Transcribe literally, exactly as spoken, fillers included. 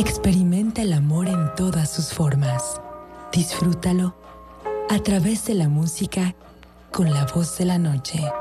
Experimenta el amor en todas sus formas. Disfrútalo a través de la música con la voz de la noche.